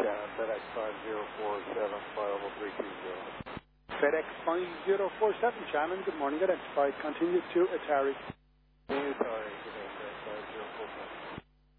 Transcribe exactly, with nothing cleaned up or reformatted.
Yeah, FedEx five zero four seven, flight level three two zero. FedEx five zero four seven, Shannon, good morning, identified, continue to Atari. Atari, FedEx five zero four seven.